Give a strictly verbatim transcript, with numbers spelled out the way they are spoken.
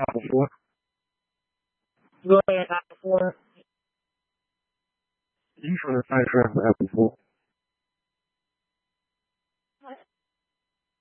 Apple four. Go ahead, Apple four. You from the first round for Apple four.